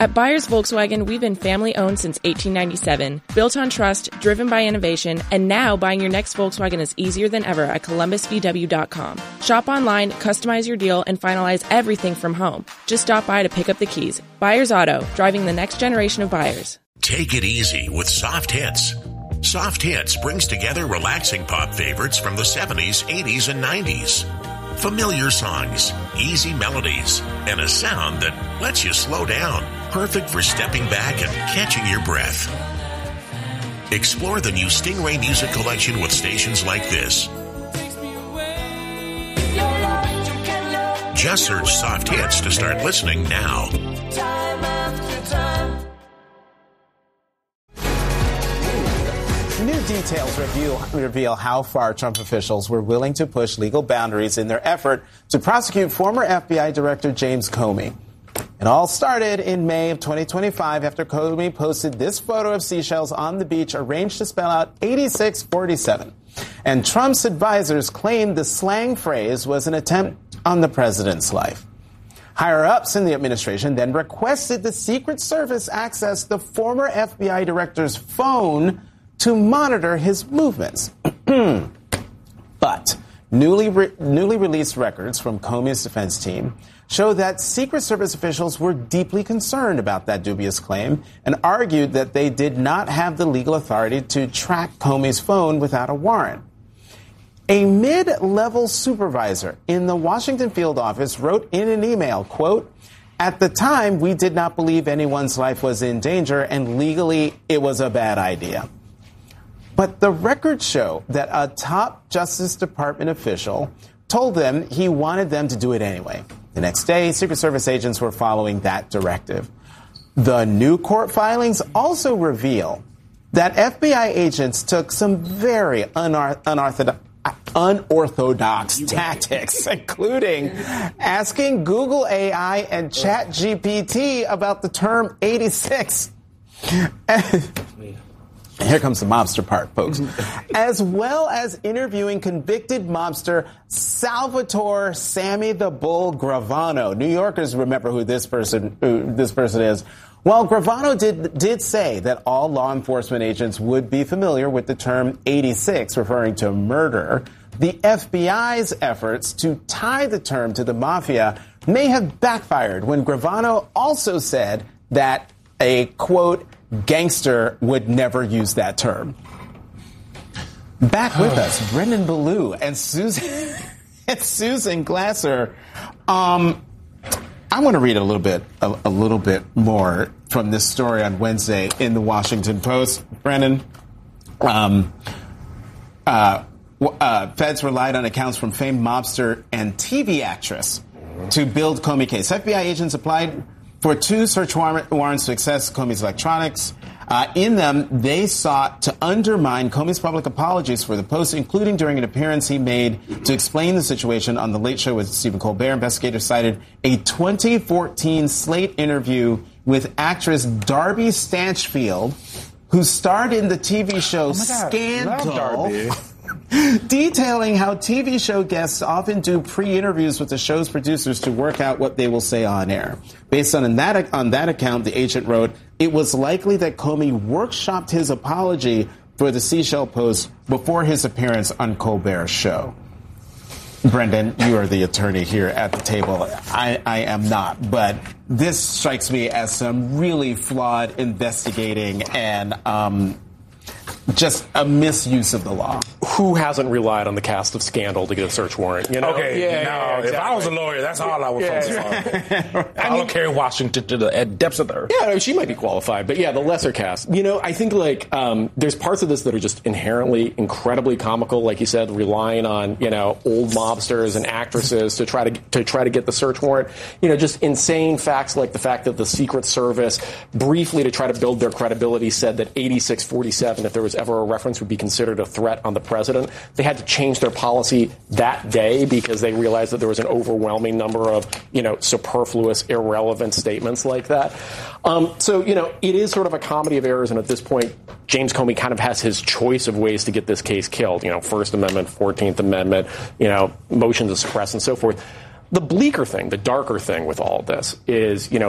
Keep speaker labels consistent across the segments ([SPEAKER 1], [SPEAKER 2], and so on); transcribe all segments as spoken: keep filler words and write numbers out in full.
[SPEAKER 1] At Byers Volkswagen, we've been family-owned since eighteen ninety-seven, built on trust, driven by innovation, and now buying your next Volkswagen is easier than ever at columbus v w dot com. Shop online, customize your deal, and finalize everything from home. Just stop by to pick up the keys. Byers Auto, driving the next generation of buyers.
[SPEAKER 2] Take it easy with Soft Hits. Soft Hits brings together relaxing pop favorites from the seventies, eighties, and nineties. Familiar songs, easy melodies, and a sound that lets you slow down. Perfect for stepping back and catching your breath. Explore the new Stingray Music Collection with stations like this. Just search Soft Hits to start listening now.
[SPEAKER 3] New details reveal, reveal how far Trump officials were willing to push legal boundaries in their effort to prosecute former F B I Director James Comey. It all started in May of twenty twenty-five after Comey posted this photo of seashells on the beach arranged to spell out eighty-six forty-seven. And Trump's advisors claimed the slang phrase was an attempt on the president's life. Higher-ups in the administration then requested the Secret Service access the former F B I director's phone to monitor his movements. But newly re- newly released records from Comey's defense team show that Secret Service officials were deeply concerned about that dubious claim and argued that they did not have the legal authority to track Comey's phone without a warrant. A mid-level supervisor in the Washington field office wrote in an email, quote, "At the time, we did not believe anyone's life was in danger, and legally, it was a bad idea." But the records show that a top Justice Department official told them he wanted them to do it anyway. The next day, Secret Service agents were following that directive. The new court filings also reveal that F B I agents took some very unorth- unorthodox, unorthodox tactics, including asking Google A I and ChatGPT about the term eighty-six. Here comes the mobster part, folks. As well as interviewing convicted mobster Salvatore Sammy the Bull Gravano. New Yorkers remember who this person who this person is. Well, Gravano did did say that all law enforcement agents would be familiar with the term eighty-six, referring to murder. The F B I's efforts to tie the term to the mafia may have backfired when Gravano also said that a, quote, gangster would never use that term. Back with us, Brendan Ballou and Susan and Susan Glasser. Um, I want to read a little bit, a, a little bit more from this story on Wednesday in the Washington Post. Brendan, um, uh, uh, feds relied on accounts from famed mobster and T V actress to build Comey case. F B I agents applied for two search warrants to access Comey's electronics. Uh, in them, they sought to undermine Comey's public apologies for the post, including during an appearance he made to explain the situation on The Late Show with Stephen Colbert. Investigators cited a twenty fourteen Slate interview with actress Darby Stanchfield, who starred in the T V show
[SPEAKER 4] oh my God,
[SPEAKER 3] Scandal.
[SPEAKER 4] love Darby.
[SPEAKER 3] Detailing how T V show guests often do pre-interviews with the show's producers to work out what they will say on air. Based on that, on that account, the agent wrote, it was likely that Comey workshopped his apology for the seashell post before his appearance on Colbert's show. Brendan, you are the attorney here at the table. I, I am not, but this strikes me as some really flawed investigating and um, just a misuse of the law.
[SPEAKER 5] Who hasn't relied on the cast of Scandal to get a search warrant? You know?
[SPEAKER 4] Okay,
[SPEAKER 5] yeah,
[SPEAKER 4] no,
[SPEAKER 5] yeah, exactly.
[SPEAKER 4] If I was a lawyer, that's all I would
[SPEAKER 5] yeah,
[SPEAKER 4] focus on. I,
[SPEAKER 5] I mean,
[SPEAKER 4] don't carry Washington to the depths of the earth.
[SPEAKER 5] Yeah, no, she might be qualified, but yeah, the lesser cast. You know, I think like um, there's parts of this that are just inherently incredibly comical, like you said, relying on you know old mobsters and actresses to try to to try to get the search warrant. You know, just insane facts like the fact that the Secret Service, briefly to try to build their credibility, said that eighty-six forty-seven, if there was ever a reference, would be considered a threat on the president. They had to change their policy that day because they realized that there was an overwhelming number of, you know, superfluous, irrelevant statements like that. Um, so, you know, it is sort of a comedy of errors, and at this point, James Comey kind of has his choice of ways to get this case killed. You know, First Amendment, fourteenth Amendment, you know, motion to suppress and so forth. The bleaker thing, the darker thing with all of this is, you know,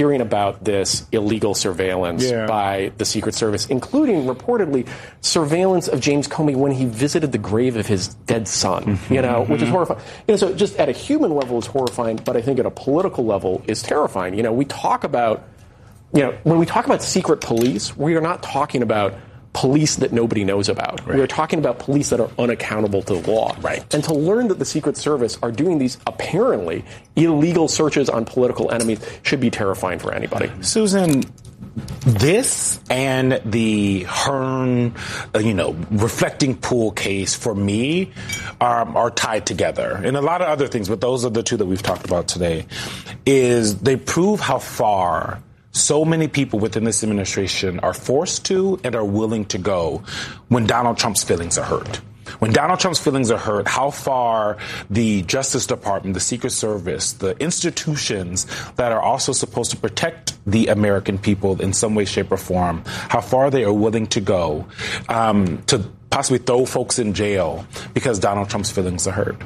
[SPEAKER 5] hearing about this illegal surveillance
[SPEAKER 4] yeah.
[SPEAKER 5] by the Secret Service, including reportedly surveillance of James Comey when he visited the grave of his dead son, mm-hmm. you know, which is horrifying. You know, so just at a human level it's horrifying, but I think at a political level is terrifying. You know, we talk about, you know, when we talk about secret police, we are not talking about police that nobody knows about. Right. We are talking about police that are unaccountable to the law.
[SPEAKER 4] Right.
[SPEAKER 5] And to learn that the Secret Service are doing these apparently illegal searches on political enemies should be terrifying for anybody.
[SPEAKER 4] Susan, this and the Hearn, uh, you know, reflecting pool case for me are, are tied together. And a lot of other things, but those are the two that we've talked about today, is they prove how far so many people within this administration are forced to and are willing to go when Donald Trump's feelings are hurt. When Donald Trump's feelings are hurt, how far the Justice Department, the Secret Service, the institutions that are also supposed to protect the American people in some way, shape, or form, how far they are willing to go um, to possibly throw folks in jail because Donald Trump's feelings are hurt.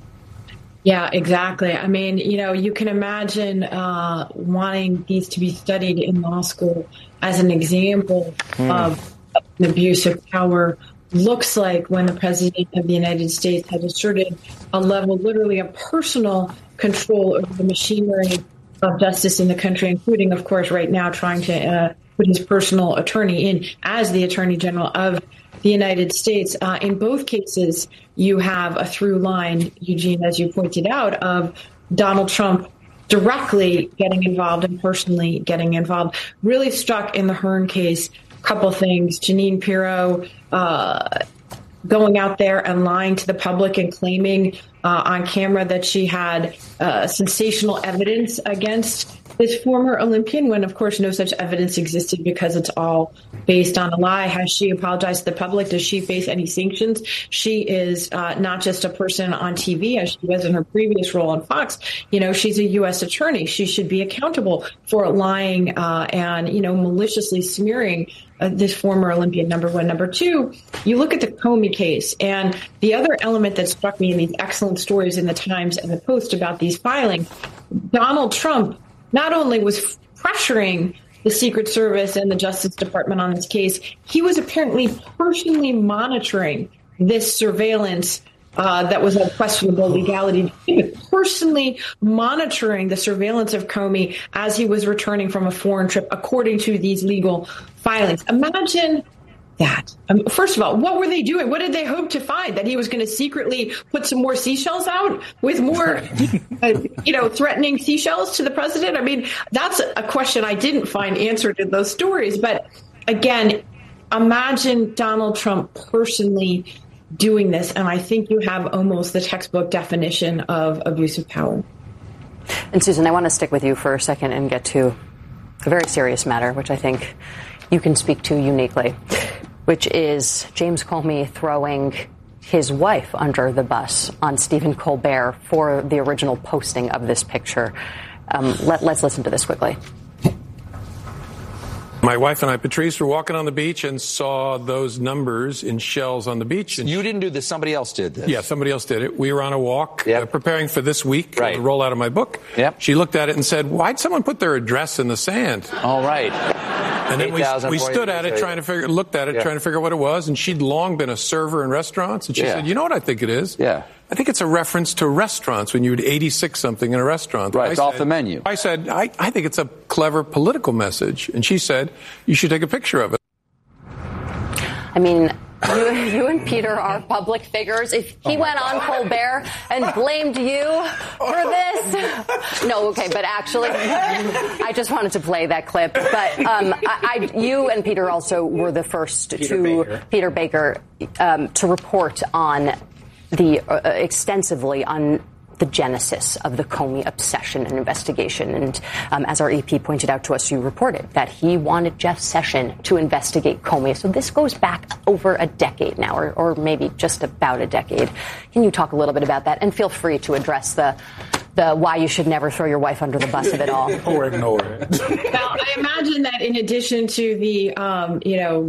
[SPEAKER 6] Yeah, exactly. I mean, you know, you can imagine uh, wanting these to be studied in law school as an example mm. of an abuse of power looks like when the president of the United States has asserted a level, literally a personal control over the machinery of justice in the country, including, of course, right now trying to uh, put his personal attorney in as the Attorney General of the United States. Uh, in both cases, you have a through line, Eugene, as you pointed out, of Donald Trump directly getting involved and personally getting involved. Really struck in the Hearn case, a couple things. Jeanine Pirro uh, going out there and lying to the public and claiming uh, on camera that she had uh, sensational evidence against this former Olympian, when, of course, no such evidence existed because it's all based on a lie. Has she apologized to the public? Does she face any sanctions? She is uh, not just a person on T V, as she was in her previous role on Fox. You know, she's a U S attorney. She should be accountable for lying uh, and, you know, maliciously smearing uh, this former Olympian, number one. Number two, you look at the Comey case, and the other element that struck me in these excellent stories in the Times and the Post about these filings, Donald Trump not only was pressuring the Secret Service and the Justice Department on this case, he was apparently personally monitoring this surveillance uh, that was of questionable legality. He was personally monitoring the surveillance of Comey as he was returning from a foreign trip, according to these legal filings. Imagine that. Um, first of all, what were they doing? What did they hope to find? That he was going to secretly put some more seashells out with more, uh, you know, threatening seashells to the president? I mean, that's a question I didn't find answered in those stories. But again, imagine Donald Trump personally doing this. And I think you have almost the textbook definition of abuse of power.
[SPEAKER 7] And Susan, I want to stick with you for a second and get to a very serious matter, which I think you can speak to uniquely, which is James Comey throwing his wife under the bus on Stephen Colbert for the original posting of this picture. Um, let, let's listen to this quickly.
[SPEAKER 8] My wife and I, Patrice, were walking on the beach and saw those numbers in shells on the beach. And
[SPEAKER 9] you didn't do this. Somebody else did this.
[SPEAKER 8] Yeah, somebody else did it. We were on a walk yep. uh, preparing for this week,
[SPEAKER 9] right.
[SPEAKER 8] the rollout of my book.
[SPEAKER 9] Yep.
[SPEAKER 8] She looked at it and said, why'd someone put their address in the sand?
[SPEAKER 9] All right.
[SPEAKER 8] And then we, we stood at it, trying to figure, looked at it, yeah. trying to figure out what it was. And she'd long been a server in restaurants. And she yeah. said, you know what I think it is?
[SPEAKER 9] Yeah.
[SPEAKER 8] I think it's a reference to restaurants when you would eighty-six something in a restaurant.
[SPEAKER 9] Right, it's
[SPEAKER 8] said,
[SPEAKER 9] off the menu.
[SPEAKER 8] I said, I, I think it's a clever political message. And she said, you should take a picture of it.
[SPEAKER 7] I mean, you, you and Peter are public figures. If he oh went on Colbert and blamed you for this. No, okay, but actually, I just wanted to play that clip. But um, I, I, you and Peter also were the first
[SPEAKER 3] Peter
[SPEAKER 7] to,
[SPEAKER 3] Baker.
[SPEAKER 7] Peter Baker, um, to report on the uh, extensively on the genesis of the Comey obsession and investigation. And um, as our E P pointed out to us, you reported that he wanted Jeff Sessions to investigate Comey. So this goes back over a decade now, or, or maybe just about a decade. Can you talk a little bit about that? And feel free to address the the why you should never throw your wife under the bus of it all.
[SPEAKER 4] Or ignore it.
[SPEAKER 6] Well, I imagine that in addition to the, um, you know,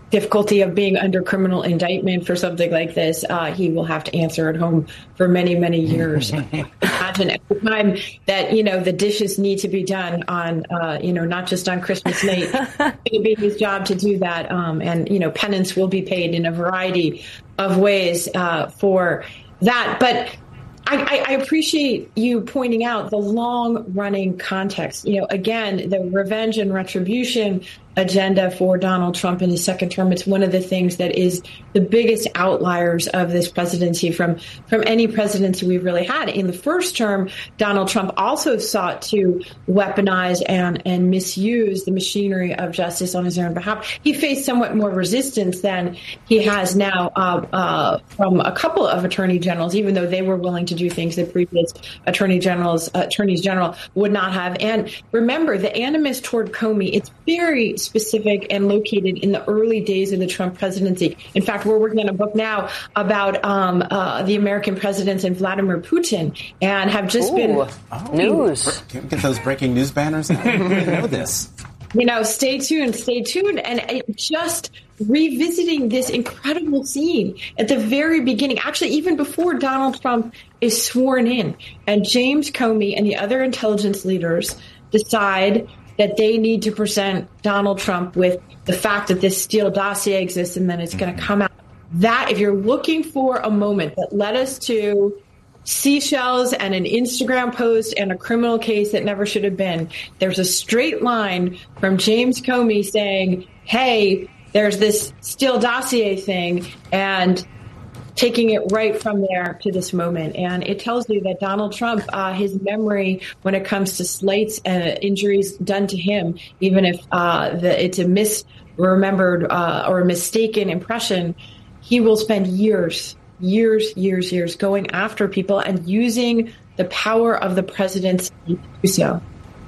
[SPEAKER 6] difficulty of being under criminal indictment for something like this, uh, he will have to answer at home for many, many years. Imagine every time that, you know, the dishes need to be done on, uh, you know, not just on Christmas night. It will be his job to do that. Um, and, you know, penance will be paid in a variety of ways uh, for that. But I, I appreciate you pointing out the long-running context. You know, again, the revenge and retribution agenda for Donald Trump in his second term. It's one of the things that is the biggest outliers of this presidency from, from any presidency we've really had. In the first term, Donald Trump also sought to weaponize and, and misuse the machinery of justice on his own behalf. He faced somewhat more resistance than he has now uh, uh, from a couple of attorney generals, even though they were willing to do things that previous attorney generals, uh, attorneys general would not have. And remember, the animus toward Comey, it's very specific and located in the early days of the Trump presidency. In fact, we're working on a book now about um, uh, the American presidents and Vladimir Putin, and have just
[SPEAKER 7] Ooh,
[SPEAKER 6] been
[SPEAKER 7] oh, news.
[SPEAKER 3] Can we get those breaking news banners? I didn't know this.
[SPEAKER 6] You know, stay tuned, stay tuned. And it just revisiting this incredible scene at the very beginning, actually, even before Donald Trump is sworn in, and James Comey and the other intelligence leaders decide that they need to present Donald Trump with the fact that this Steele dossier exists and then it's going to come out. That, if you're looking for a moment that led us to seashells and an Instagram post and a criminal case that never should have been, there's a straight line from James Comey saying, hey, there's this Steele dossier thing, and taking it right from there to this moment. And it tells you that Donald Trump, uh, his memory when it comes to slights and injuries done to him, even if uh, the, it's a misremembered uh, or a mistaken impression, he will spend years, years, years, years going after people and using the power of the presidency to do so.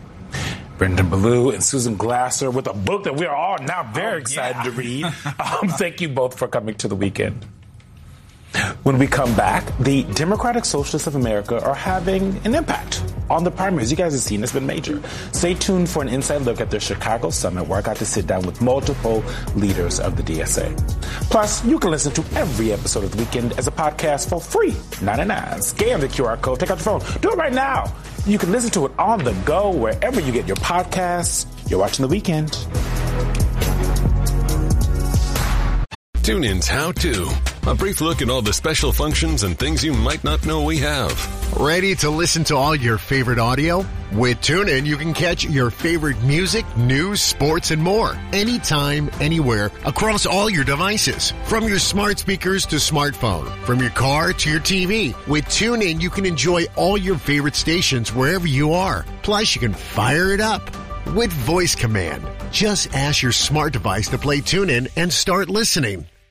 [SPEAKER 4] Brendan Ballou and Susan Glasser with a book that we are all now very oh, excited yeah. to read. Um, thank you both for coming to the weekend. When we come back, the Democratic Socialists of America are having an impact on the primaries. You guys have seen it's been major. Stay tuned for an inside look at their Chicago summit, where I got to sit down with multiple leaders of the D S A. Plus, you can listen to every episode of The Weekend as a podcast for free, ninety-nine. Scan the Q R code, take out your phone. Do it right now. You can listen to it on the go wherever you get your podcasts. You're watching The Weekend.
[SPEAKER 9] Tune in's How To. A brief look at all the special functions and things you might not know we have.
[SPEAKER 10] Ready to listen to all your favorite audio? With TuneIn, you can catch your favorite music, news, sports, and more. Anytime, anywhere, across all your devices. From your smart speakers to smartphone. From your car to your T V. With TuneIn, you can enjoy all your favorite stations wherever you are. Plus, you can fire it up with voice command. Just ask your smart device to play TuneIn and start listening.